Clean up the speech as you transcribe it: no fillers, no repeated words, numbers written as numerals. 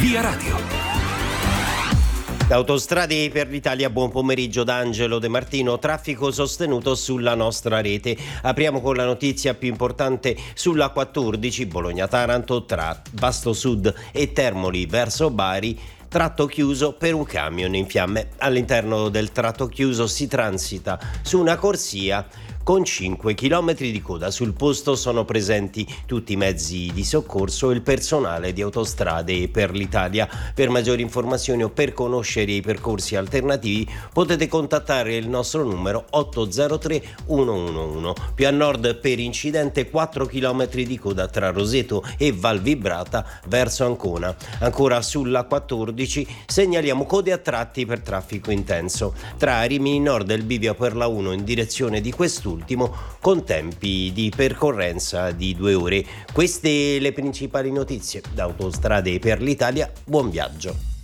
Via Radio. Autostrade per l'Italia, buon pomeriggio da Angelo De Martino. Traffico sostenuto sulla nostra rete. Apriamo con la notizia più importante sulla 14 Bologna-Taranto tra Vasto Sud e Termoli verso Bari. Tratto chiuso per un camion in fiamme. All'interno del tratto chiuso si transita su una corsia con 5 km di coda. Sul posto sono presenti tutti i mezzi di soccorso e il personale di Autostrade per l'Italia. Per maggiori informazioni o per conoscere i percorsi alternativi potete contattare il nostro numero 803 111. Più a nord per incidente 4 km di coda tra Roseto e Val Vibrata verso Ancona. Ancora sulla 14 segnaliamo code a tratti per traffico intenso. Tra Rimini Nord e il bivio per la 1 in direzione di quest'ultimo con tempi di percorrenza di 2 ore. Queste le principali notizie da Autostrade per l'Italia. Buon viaggio.